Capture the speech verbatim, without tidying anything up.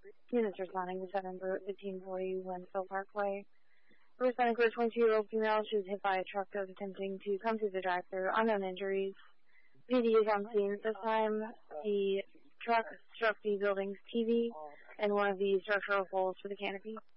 Units responding to seven fifteen forty Wentzville Parkway. Responding for a twenty-two-year-old female, she was hit by a truck that was attempting to come through the drive-thru. Unknown injuries. P D is on scene at this time. The truck struck the building's T V and one of the structural poles for the canopy.